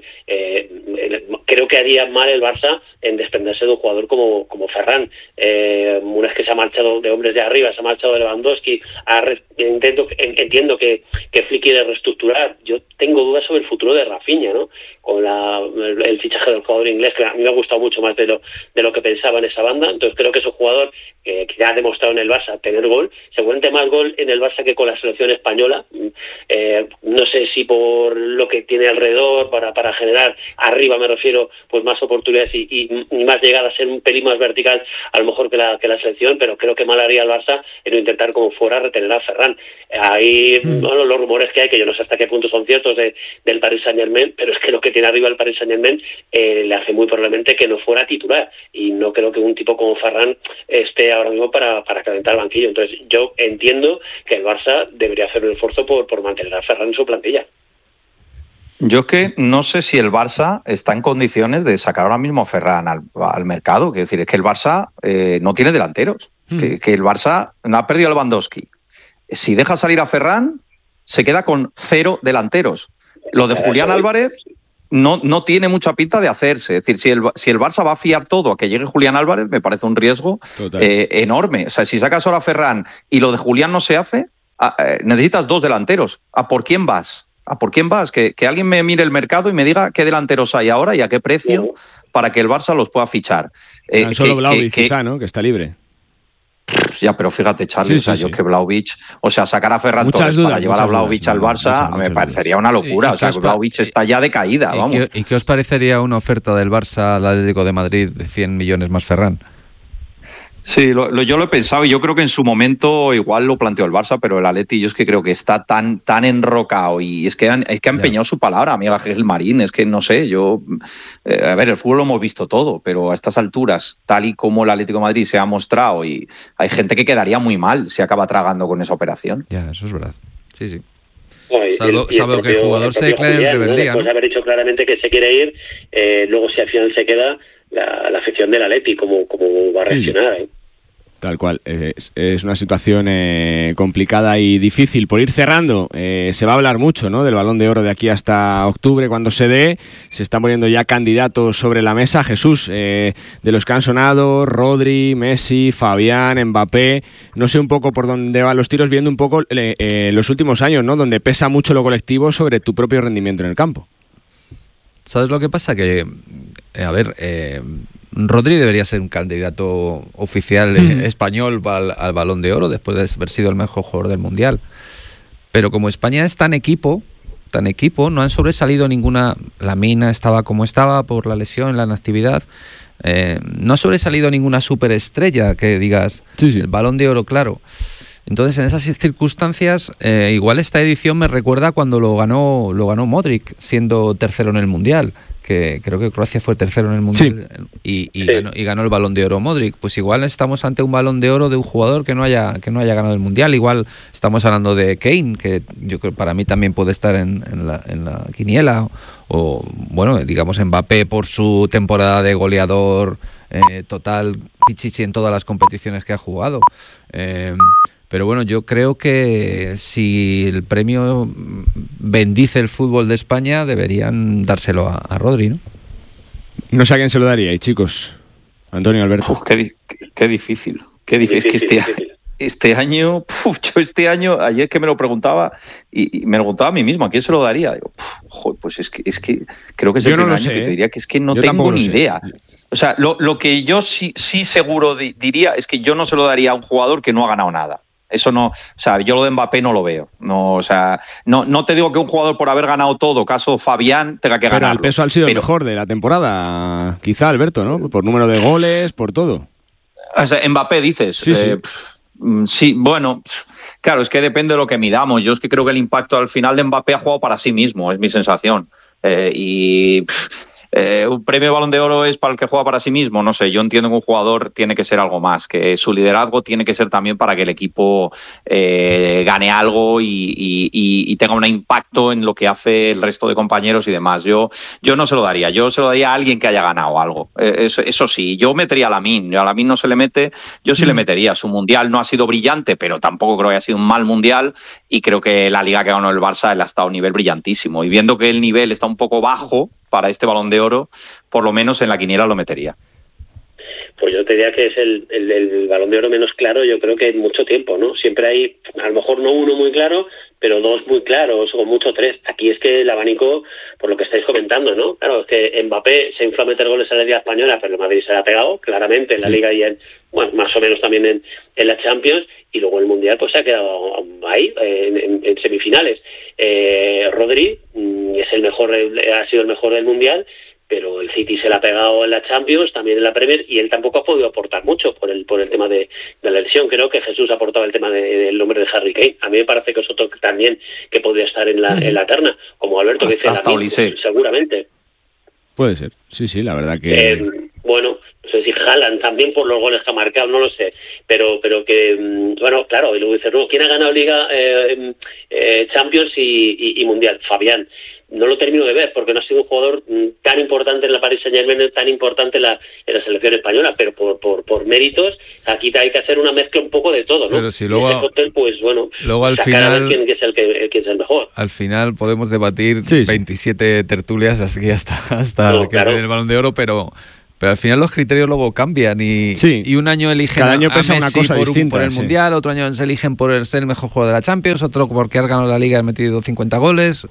Speaker 1: Eh, creo que haría mal el Barça en desprenderse de un jugador como, como Ferran. Eh, una vez que se ha marchado de hombres de arriba, se ha marchado de Lewandowski, ha re, intento, entiendo que, que Flick quiere reestructurar. Yo tengo dudas sobre el futuro de Rafinha, ¿no? con la, el, el fichaje del jugador inglés, que a mí me ha gustado mucho más de lo de lo que pensaba en esa banda. Entonces creo que es un jugador que, que ya ha demostrado en el Barça tener gol, seguramente más gol en el Barça que con la selección española. Eh, no sé si por lo que tiene alrededor para, para generar arriba, me refiero, pues más oportunidades y, y, y más llegar a ser un pelín más vertical a lo mejor que la, que la selección, pero creo que mal haría el Barça en intentar como fuera retener a Ferran. Ahí mm. bueno, los rumores que hay, que yo no sé hasta qué punto son ciertos de, del Paris Saint-Germain, pero es que lo que tiene arriba el Paris Saint-Germain eh, le hace muy probablemente que no fuera titular, y no creo que un tipo como Ferran esté ahora mismo para, para calentar el banquillo. Entonces yo entiendo que el Barça debería hacer un esfuerzo por, por mantener a Ferran en su plantilla.
Speaker 3: Yo es que no sé si el Barça está en condiciones de sacar ahora mismo a Ferran al, al mercado. Quiero decir, es que el Barça eh, no tiene delanteros, hmm. que, que el Barça no ha perdido a Lewandowski. Si deja salir a Ferran, se queda con cero delanteros. Lo de Julián Álvarez no, no tiene mucha pinta de hacerse. Es decir, si el, si el Barça va a fiar todo a que llegue Julián Álvarez, me parece un riesgo eh, enorme. O sea, si sacas ahora a Ferran y lo de Julián no se hace, a, eh, necesitas dos delanteros. ¿A por quién vas? ¿A por quién vas? Que, que alguien me mire el mercado y me diga qué delanteros hay ahora y a qué precio uh-huh. para que el Barça los pueda fichar.
Speaker 2: Eh, solo Vlahovic, quizá, ¿no? Que está libre.
Speaker 3: Ya, pero fíjate, Charlie, sí, o sea, sí, yo sí. que Vlahovic, o sea, sacar a Ferran
Speaker 2: muchas
Speaker 3: Torres
Speaker 2: dudas,
Speaker 3: para llevar a Vlahovic dudas, al Barça muchas, muchas me parecería dudas. Una locura. O sea, que Vlahovic está ya de caída,
Speaker 4: ¿y
Speaker 3: vamos.
Speaker 4: Qué, ¿Y qué os parecería una oferta del Barça al Atlético de Madrid de cien millones más Ferran?
Speaker 3: Sí, lo, lo, yo lo he pensado y yo creo que en su momento igual lo planteó el Barça, pero el Atleti yo es que creo que está tan tan enrocado y es que han, es que ha empeñado ya. su palabra, Miguel Ángel Marín, es que no sé, yo... Eh, a ver, el fútbol lo hemos visto todo, pero a estas alturas, tal y como el Atlético de Madrid se ha mostrado, y hay gente que quedaría muy mal si acaba tragando con esa operación.
Speaker 4: Ya, eso es verdad. Sí, sí.
Speaker 1: No,
Speaker 4: salvo
Speaker 1: el,
Speaker 4: salvo el que el jugador el se declare en rebeldía,
Speaker 1: ¿no? Después de haber dicho claramente que se quiere ir, eh, luego si al final se queda, la, la afición del Atleti, ¿cómo, cómo va a reaccionar? Sí. ¿eh?
Speaker 2: Tal cual, es, es una situación eh, complicada y difícil. Por ir cerrando, eh, se va a hablar mucho, ¿no?, del Balón de Oro de aquí hasta octubre, cuando se dé. Se están poniendo ya candidatos sobre la mesa. Jesús, eh, de los que han sonado, Rodri, Messi, Fabián, Mbappé, no sé un poco por dónde van los tiros, viendo un poco eh, eh, los últimos años, ¿no?, donde pesa mucho lo colectivo sobre tu propio rendimiento en el campo.
Speaker 4: ¿Sabes lo que pasa? Que, eh, a ver... Eh... Rodri debería ser un candidato oficial mm. español al, al Balón de Oro después de haber sido el mejor jugador del Mundial. Pero como España es tan equipo, tan equipo, no han sobresalido ninguna... La Mina estaba como estaba por la lesión, la inactividad. Eh, no ha sobresalido ninguna superestrella que digas, sí, sí. el Balón de Oro, claro. Entonces, en esas circunstancias, eh, igual esta edición me recuerda cuando lo ganó, lo ganó Modric, siendo tercero en el Mundial. Que creo que Croacia fue tercero en el Mundial sí. y, y, sí. ganó, y ganó el Balón de Oro Modric. Pues igual estamos ante un Balón de Oro de un jugador que no haya que no haya ganado el Mundial. Igual estamos hablando de Kane, que yo creo para mí también puede estar en, en, la, en la quiniela. O, bueno, digamos Mbappé por su temporada de goleador eh, total, pichichi en todas las competiciones que ha jugado. Eh, Pero bueno, yo creo que si el premio bendice el fútbol de España, deberían dárselo a, a Rodri, ¿no?
Speaker 2: No sé a quién se lo daríais, chicos. Antonio, Alberto.
Speaker 3: Uf, qué, qué difícil. Qué difícil. Es que este, este año, puf, yo este año, ayer que me lo preguntaba, y, y me lo preguntaba a mí mismo, ¿a quién se lo daría? Digo, puf, joder, pues es que, es que creo que es yo el no primer año sé, que te diría que es que no yo tengo ni idea. O sea, lo, lo que yo sí, sí seguro di, diría es que yo no se lo daría a un jugador que no ha ganado nada. Eso no, o sea, yo lo de Mbappé no lo veo. No, o sea, no, no te digo que un jugador por haber ganado todo, caso Fabián, tenga que ganar.
Speaker 2: Pero al peso ha sido pero, el mejor de la temporada, quizá, Alberto, ¿no? Por número de goles, por todo.
Speaker 3: O sea, Mbappé dices.
Speaker 2: Sí,
Speaker 3: eh,
Speaker 2: sí.
Speaker 3: Pff, sí, bueno, pff, claro, es que depende de lo que midamos. Yo es que creo que el impacto al final de Mbappé ha jugado para sí mismo, es mi sensación. Eh, y pff, Eh, un premio Balón de Oro es para el que juega para sí mismo, no sé, yo entiendo que un jugador tiene que ser algo más, que su liderazgo tiene que ser también para que el equipo eh, gane algo y, y, y tenga un impacto en lo que hace el resto de compañeros y demás. Yo, yo no se lo daría, yo se lo daría a alguien que haya ganado algo, eh, eso, eso sí, yo metería a Lamine, a Lamine no se le mete, yo sí mm. le metería, su mundial no ha sido brillante, pero tampoco creo que haya sido un mal mundial y creo que la liga que ganó el Barça él ha estado a un nivel brillantísimo y viendo que el nivel está un poco bajo para este Balón de Oro, por lo menos en la quiniela lo metería.
Speaker 1: Pues yo te diría que es el, el, el Balón de Oro menos claro, yo creo que en mucho tiempo, ¿no? Siempre hay, a lo mejor no uno muy claro, pero dos muy claros, o mucho tres. Aquí es que el abanico, por lo que estáis comentando, ¿no? Claro, es que Mbappé se infla a meter goles en la Liga Española, pero el Madrid se le ha pegado, claramente, en la sí. Liga y en, bueno, más o menos también en, en la Champions, y luego el Mundial pues se ha quedado ahí, en, en, en semifinales. Eh, Rodri es el mejor, ha sido el mejor del Mundial, pero el City se le ha pegado en la Champions, también en la Premier, y él tampoco ha podido aportar mucho por el por el tema de, de la lesión. Creo que Jesús ha aportado el tema de, del nombre de Harry Kane. A mí me parece que es otro también que podría estar en la en la terna, como Alberto,
Speaker 3: hasta,
Speaker 1: que dice,
Speaker 3: hasta Olise.
Speaker 1: Seguramente.
Speaker 2: Puede ser, sí, sí, la verdad que...
Speaker 1: Eh, bueno, no sé si Haaland también por los goles que ha marcado, no lo sé, pero pero que, bueno, claro, y luego dices, no, ¿quién ha ganado Liga, eh, eh, Champions y, y, y Mundial? Fabián. No lo termino de ver porque no ha sido un jugador tan importante en la Paris Saint-Germain, tan importante en la, en la selección española, pero por, por, por méritos aquí hay que hacer una mezcla un poco de todo, ¿no?
Speaker 4: Pero si luego,
Speaker 1: y este cóctel, pues bueno,
Speaker 4: luego al final,
Speaker 1: a ver quién, quién es el que quién es el mejor.
Speaker 4: Al final podemos debatir
Speaker 2: sí, sí.
Speaker 4: veintisiete tertulias así hasta hasta
Speaker 1: no,
Speaker 4: que
Speaker 1: claro.
Speaker 4: den el Balón de Oro, pero pero al final los criterios luego cambian y,
Speaker 2: sí.
Speaker 4: y un año eligen
Speaker 2: Cada año
Speaker 4: a
Speaker 2: pesa
Speaker 4: Messi
Speaker 2: una cosa
Speaker 4: por,
Speaker 2: distinta,
Speaker 4: un, por el
Speaker 2: sí.
Speaker 4: Mundial, otro año se eligen por ser el mejor jugador de la Champions, otro porque has ganado la Liga y has metido cincuenta goles.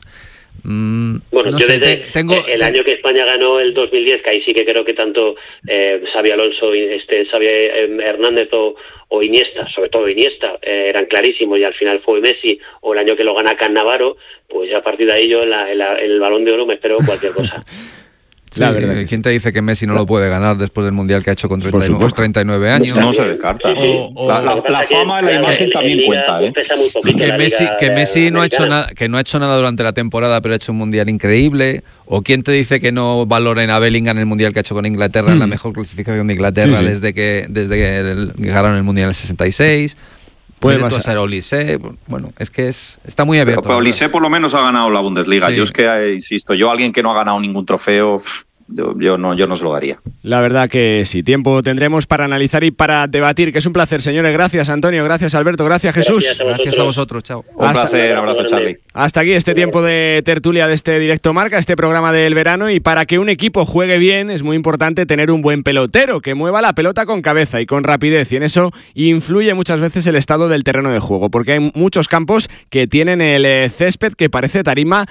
Speaker 4: Mm,
Speaker 1: bueno,
Speaker 4: no
Speaker 1: yo
Speaker 4: sé,
Speaker 1: desde
Speaker 4: te, tengo,
Speaker 1: el
Speaker 4: te...
Speaker 1: año que España ganó el dos mil diez, que ahí sí que creo que tanto eh, Xavi Alonso, este Xavi Hernández o, o Iniesta, sobre todo Iniesta, eh, eran clarísimos, y al final fue Messi, o el año que lo gana Cannavaro, pues a partir de ahí yo en, la, en, la, en el Balón de Oro me espero cualquier cosa.
Speaker 4: Sí, la verdad. ¿Quién te dice que Messi no lo puede ganar después del Mundial que ha hecho con treinta y nueve, treinta y nueve años?
Speaker 3: No se descarta.
Speaker 4: O, o,
Speaker 3: la la, la fama y la imagen también cuenta, ¿eh?
Speaker 4: Que Messi, que Messi no ha hecho nada, que no ha hecho nada durante la temporada, pero ha hecho un Mundial increíble. ¿O quién te dice que no valoren a Bellingham en el Mundial que ha hecho con Inglaterra, mm. la mejor clasificación de Inglaterra sí, sí. desde que desde que ganaron el Mundial en el sesenta y seis? Puede pasar Olise, bueno, es que es está muy abierto.
Speaker 3: Pero, pero Olise por lo menos ha ganado la Bundesliga. Sí. Yo es que, eh, insisto, yo alguien que no ha ganado ningún trofeo... Yo, yo, no, yo no se lo daría.
Speaker 2: La verdad que sí, tiempo tendremos para analizar y para debatir, que es un placer, señores. Gracias, Antonio, gracias, Alberto, gracias, Jesús.
Speaker 4: Gracias a vosotros, gracias a vosotros. Chao.
Speaker 3: Un hasta, placer, abrazo, Charlie.
Speaker 2: Hasta aquí este tiempo de tertulia de este Directo Marca, este programa del verano, y para que un equipo juegue bien es muy importante tener un buen pelotero, que mueva la pelota con cabeza y con rapidez, y en eso influye muchas veces el estado del terreno de juego, porque hay muchos campos que tienen el césped que parece tarima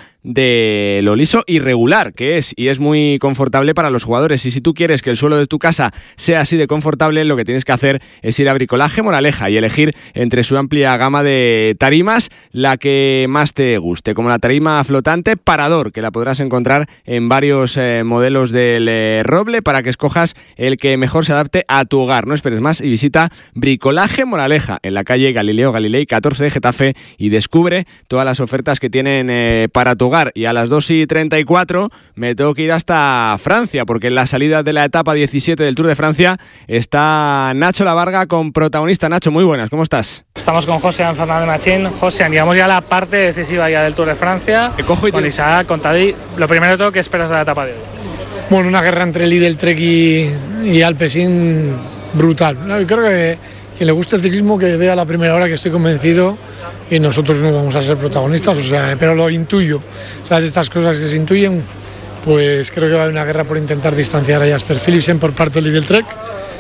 Speaker 2: de lo liso irregular que es, y es muy confortable para los jugadores. Y si tú quieres que el suelo de tu casa sea así de confortable, lo que tienes que hacer es ir a Bricolaje Moraleja y elegir entre su amplia gama de tarimas la que más te guste, como la tarima flotante Parador, que la podrás encontrar en varios eh, modelos del eh, roble, para que escojas el que mejor se adapte a tu hogar. No esperes más y visita Bricolaje Moraleja en la calle Galileo Galilei catorce de Getafe y descubre todas las ofertas que tienen eh, para tu hogar. Y a las dos y treinta y cuatro me tengo que ir hasta Francia, porque en la salida de la etapa diecisiete del Tour de Francia está Nacho Lavarga con protagonista. Nacho, muy buenas, ¿cómo estás?
Speaker 5: Estamos con José Fernández Machín. José, llegamos ya a la parte decisiva ya del Tour de Francia.
Speaker 2: Te cojo y
Speaker 5: con
Speaker 2: te...
Speaker 5: Isaac, con Tadej. Lo primero de todo, ¿qué esperas de la etapa de hoy?
Speaker 6: Bueno, una guerra entre Lidl, Trek y, y Alpecin brutal. Yo creo que quien le guste el ciclismo que vea la primera hora, que estoy convencido, y nosotros no vamos a ser protagonistas, o sea, pero lo intuyo. ¿Sabes? Estas cosas que se intuyen, pues creo que va a haber una guerra por intentar distanciar a Jasper Philipsen por parte del Lidl Trek.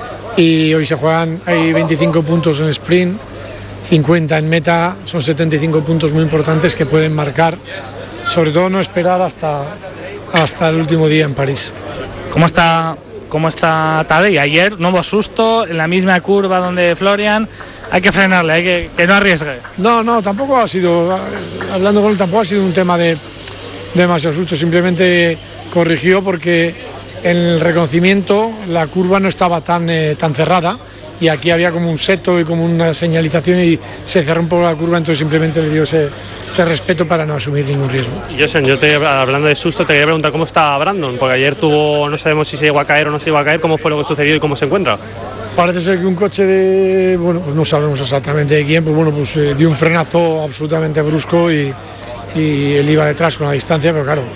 Speaker 6: Y hoy se juegan, hay veinticinco puntos en sprint, cincuenta en meta, son setenta y cinco puntos muy importantes que pueden marcar, sobre todo no esperar hasta, hasta el último día en París.
Speaker 5: ¿Cómo está, cómo está Tadej? Ayer no hubo susto en la misma curva donde Florian. Hay que frenarle, hay que, que no arriesgue.
Speaker 6: No, no, tampoco ha sido, hablando con él, tampoco ha sido un tema de, de demasiado susto, simplemente corrigió porque en el reconocimiento la curva no estaba tan, eh, tan cerrada, y aquí había como un seto y como una señalización y se cerró un poco la curva, entonces simplemente le dio ese, ese respeto para no asumir ningún riesgo.
Speaker 5: Y Josen, yo te, hablando de susto, te quería preguntar cómo está Brandon, porque ayer tuvo, no sabemos si se llegó a caer o no se llegó a caer, ¿cómo fue lo que sucedió y cómo se encuentra?
Speaker 6: Parece ser que un coche de, bueno, pues no sabemos exactamente de quién, pues bueno, pues eh, dio un frenazo absolutamente brusco y, y él iba detrás con la distancia, pero claro,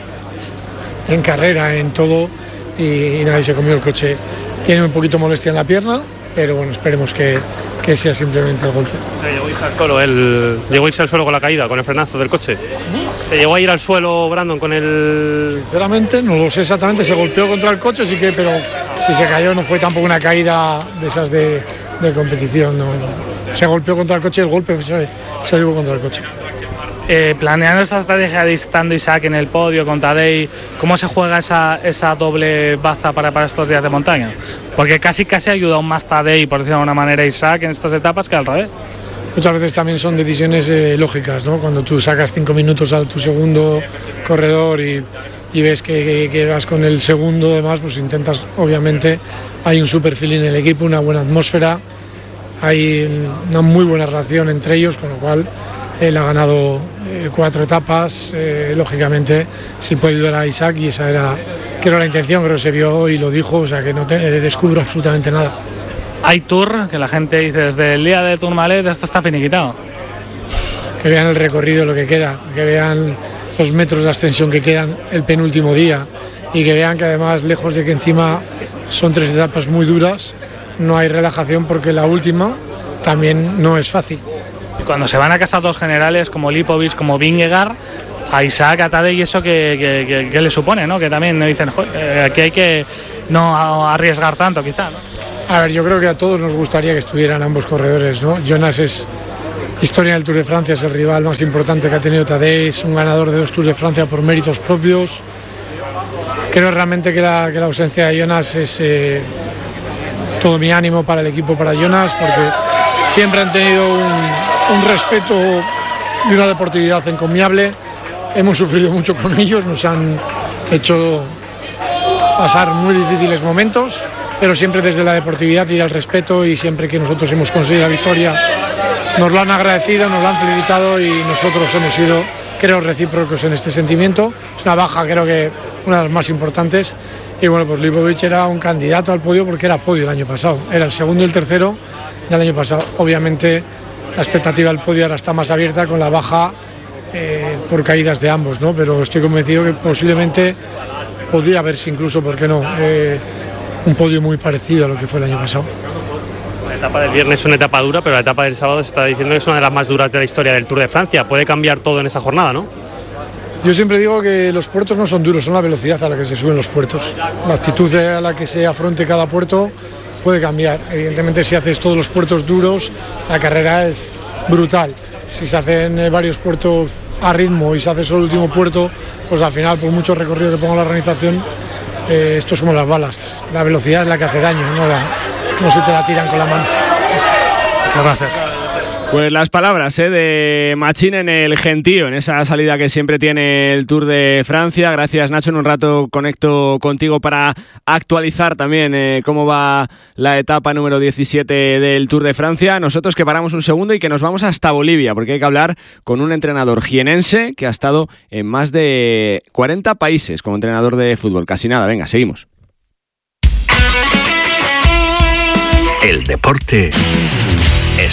Speaker 6: en carrera, en todo, y, y nadie se comió el coche. Tiene un poquito molestia en la pierna, pero bueno, esperemos que, que sea simplemente el golpe.
Speaker 5: O sea, llegó a irse al suelo, él, llegó a irse al suelo con la caída, con el frenazo del coche. ¿Se llegó a ir al suelo Brandon con el...?
Speaker 6: Sinceramente no lo sé exactamente, se golpeó contra el coche, sí que, pero si se cayó no fue tampoco una caída de esas de, de competición, no, no. Se golpeó contra el coche y el golpe se, se dio contra el coche.
Speaker 5: Eh, planeando esta estrategia de estando Isaac en el podio con Tadej, ¿cómo se juega esa, esa doble baza para, para estos días de montaña? Porque casi casi ayuda aún más Tadej, por decirlo de alguna manera, Isaac en estas etapas que al revés.
Speaker 6: Muchas veces también son decisiones eh, lógicas, ¿no? Cuando tú sacas cinco minutos a tu segundo corredor y, y ves que, que, que vas con el segundo, además, pues intentas, obviamente, hay un super feeling en el equipo, una buena atmósfera, hay una muy buena relación entre ellos, con lo cual él ha ganado eh, cuatro etapas, eh, lógicamente si puede ayudar a Isaac, y esa era, que era la intención, creo que se vio y lo dijo, o sea que no te, eh, descubro absolutamente nada.
Speaker 5: Hay Tour, que la gente dice desde el día de Tourmalet esto está finiquitado.
Speaker 6: Que vean el recorrido, lo que queda, que vean los metros de ascensión que quedan el penúltimo día, y que vean que además, lejos de que encima son tres etapas muy duras, no hay relajación, porque la última también no es fácil.
Speaker 5: Cuando se van a casa dos generales como Lipovic, como Vingegaard, a Isaac, a Tadej, y eso que, que, que, que le supone, ¿no? Que también dicen, joder, aquí hay que no arriesgar tanto, quizá, ¿no?
Speaker 6: A ver, yo creo que a todos nos gustaría que estuvieran ambos corredores, ¿no? Jonas es historia del Tour de Francia, es el rival más importante que ha tenido Tadej, es un ganador de dos Tours de Francia por méritos propios. Creo realmente que la, que la ausencia de Jonas es eh, todo mi ánimo para el equipo, para Jonas, porque siempre han tenido un, un respeto y una deportividad encomiable. Hemos sufrido mucho con ellos, nos han hecho pasar muy difíciles momentos, pero siempre desde la deportividad y el respeto, y siempre que nosotros hemos conseguido la victoria nos lo han agradecido, nos lo han felicitado, y nosotros hemos sido, creo, recíprocos en este sentimiento. Es una baja, creo que una de las más importantes, y bueno, pues Lipovic era un candidato al podio porque era podio el año pasado, era el segundo y el tercero del año pasado. Obviamente la expectativa del podio ahora está más abierta con la baja eh, por caídas de ambos, ¿no? Pero estoy convencido que posiblemente podría haberse incluso, ¿por qué no?, eh, un podio muy parecido a lo que fue el año pasado.
Speaker 7: La etapa del viernes es una etapa dura, pero la etapa del sábado se está diciendo que es una de las más duras de la historia del Tour de Francia. Puede cambiar todo en esa jornada, ¿no?
Speaker 6: Yo siempre digo que los puertos no son duros, son la velocidad a la que se suben los puertos. La actitud a la que se afronte cada puerto puede cambiar. Evidentemente, si haces todos los puertos duros, la carrera es brutal. Si se hacen varios puertos a ritmo y se hace solo el último puerto, pues al final, por mucho recorrido que ponga la organización, eh, esto es como las balas. La velocidad es la que hace daño, no, la, no se te la tiran con la mano.
Speaker 5: Muchas gracias.
Speaker 2: Pues las palabras ¿eh? de Machín en el Gentío, en esa salida que siempre tiene el Tour de Francia. Gracias, Nacho. En un rato conecto contigo para actualizar también eh, cómo va la etapa número diecisiete del Tour de Francia. Nosotros que paramos un segundo y que nos vamos hasta Bolivia, porque hay que hablar con un entrenador jienense que ha estado en más de cuarenta países como entrenador de fútbol. Casi nada. Venga, seguimos.
Speaker 8: El deporte